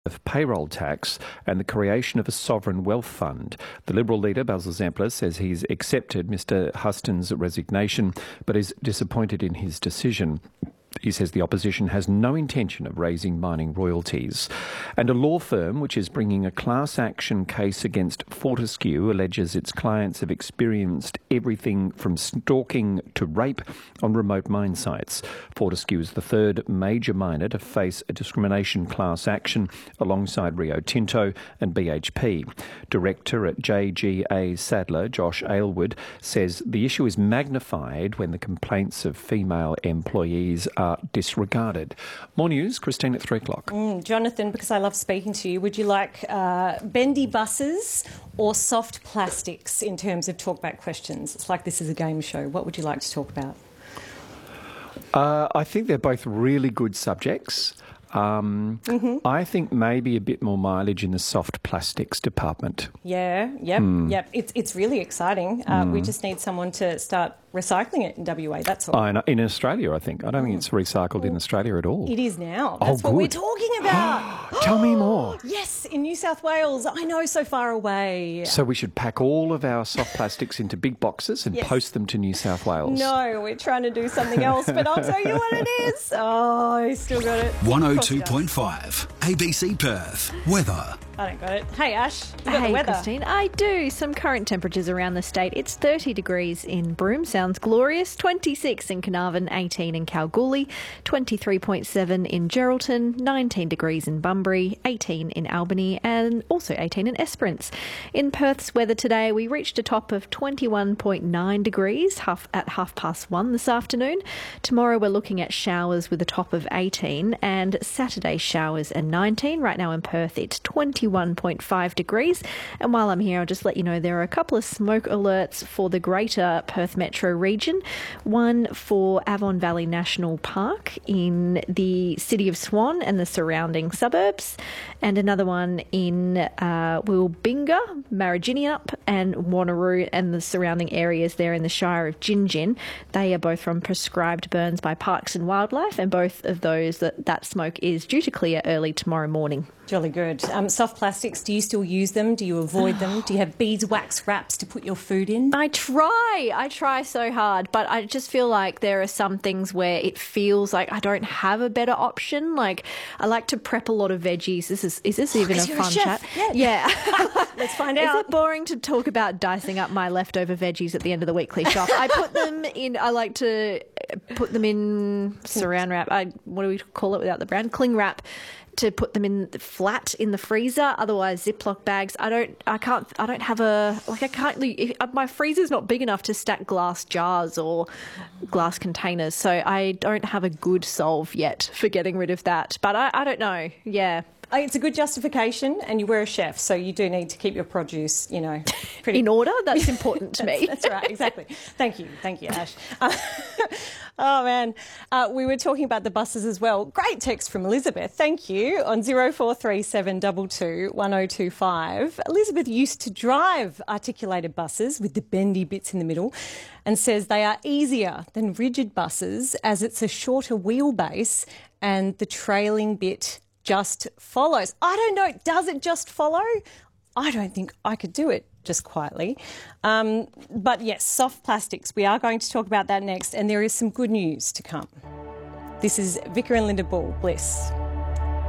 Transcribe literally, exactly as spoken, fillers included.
of payroll tax and the creation of a sovereign wealth fund. The Liberal leader, Basil Zempilas, says he's accepted Mr Huston's resignation but is disappointed in his decision. He says the opposition has no intention of raising mining royalties. And a law firm which is bringing a class action case against Fortescue alleges its clients have experienced everything from stalking to rape on remote mine sites. Fortescue is the third major miner to face a discrimination class action alongside Rio Tinto and B H P. Director at J G A Sadler, Josh Aylward, says the issue is magnified when the complaints of female employees are disregarded. More news, Christine at three o'clock. Mm, Jonathan, because I love speaking to you, would you like uh, bendy buses or soft plastics in terms of talkback questions? It's like this is a game show. What would you like to talk about? Uh, I think they're both really good subjects. Um, mm-hmm. I think maybe a bit more mileage in the soft plastics department. Yeah, yep, mm. yep. It's it's really exciting. Uh, mm. We just need someone to start recycling it in W A, that's all. Oh, in, in Australia, I think. I don't mm. think it's recycled in Australia at all. It is now. Oh, That's good. what we're talking about. Tell me more. Yes, in New South Wales. I know, so far away. So we should pack all of our soft plastics into big boxes and yes. post them to New South Wales. No, we're trying to do something else, but I'll tell you what it is. Oh, I still got it. one oh two point five, A B C Perth. Weather. I don't got it. Hey, Ash, you got hey, the weather. Christine. I do. Some current temperatures around the state. It's thirty degrees in Broome. Sounds glorious. twenty-six in Carnarvon, eighteen in Kalgoorlie, twenty-three point seven in Geraldton, nineteen degrees in Bunbury, eighteen in Albany, and also eighteen in Esperance. In Perth's weather today, we reached a top of twenty-one point nine degrees half, at half past one this afternoon. Tomorrow we're looking at showers with a top of eighteen, and Saturday showers at nineteen. Right now in Perth, it's twenty-one point five degrees. And while I'm here, I'll just let you know there are a couple of smoke alerts for the greater Perth metro region. One for Avon Valley National Park in the city of Swan and the surrounding suburbs, and another one in uh, Wilbinga, Marriginup and Wanneroo and the surrounding areas there in the Shire of Gingin. They are both from prescribed burns by Parks and Wildlife, and both of those, that, that smoke is due to clear early tomorrow morning. Jolly good. Um, soft plastics, do you still use them? Do you avoid them? Do you have beeswax wraps to put your food in? I try. I try so hard, but I just feel like there are some things where it feels like I don't have a better option. Like, I like to prep a lot of veggies. This is is this even a you're fun a chef. chat? Yeah. yeah. Let's find out. Is it boring to talk about dicing up my leftover veggies at the end of the weekly shop? I put them in, I like to put them in saran wrap. I, what do we call it without the brand? Cling wrap. To put them in flat in the freezer, otherwise Ziploc bags. I don't, I can't, I don't have a, like I can't, if, my freezer's not big enough to stack glass jars or glass containers, so I don't have a good solve yet for getting rid of that, but I, I don't know, yeah. It's a good justification, and you were a chef, so you do need to keep your produce, you know, pretty... in order. That's important to me. That's, that's right, exactly. Thank you. Thank you, Ash. Uh, oh, man. Uh, we were talking about the buses as well. Great text from Elizabeth. Thank you. On zero four three seven two two one oh two five. Elizabeth used to drive articulated buses with the bendy bits in the middle and says they are easier than rigid buses as it's a shorter wheelbase and the trailing bit just follows. I don't know, does it just follow? I don't think I could do it just quietly. Um, but yes, soft plastics, we are going to talk about that next, and there is some good news to come. This is Vicar and Linda Bull, Bliss.